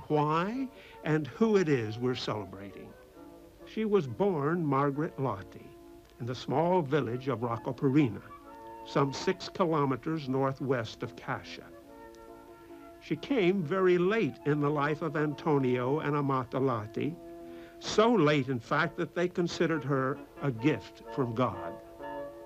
why and who it is we're celebrating. She was born Margaret Lotte in the small village of Roccoperina, some 6 kilometers northwest of Cascia. She came very late in the life of Antonio and Amata Lotte, so late, in fact, that they considered her a gift from God.